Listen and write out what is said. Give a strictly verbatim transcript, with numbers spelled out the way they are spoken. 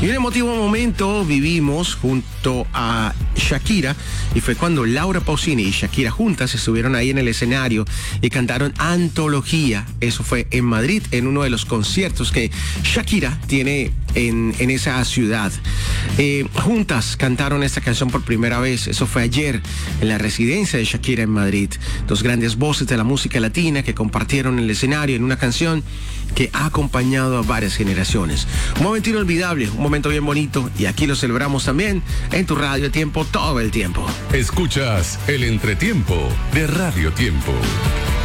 Y un emotivo momento vivimos junto a Shakira, y fue cuando Laura Pausini y Shakira juntas estuvieron ahí en el escenario y cantaron Antología. Eso fue en Madrid, en uno de los conciertos que Shakira tiene en, en esa ciudad. Eh, juntas cantaron esta canción por primera vez. Eso fue ayer en la residencia de Shakira en Madrid. Dos grandes voces de la música latina que compartieron el escenario en una canción que ha acompañado a varias generaciones. Un momento inolvidable, un momento bien bonito, y aquí lo celebramos también en tu Radio Tiempo todo el tiempo. Escuchas el entretiempo de Radio Tiempo.